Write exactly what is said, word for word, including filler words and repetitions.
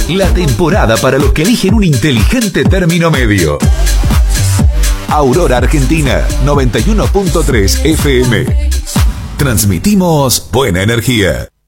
La temporada para los que eligen un inteligente término medio. Aurora Argentina, noventa y uno punto tres F M. Transmitimos buena energía.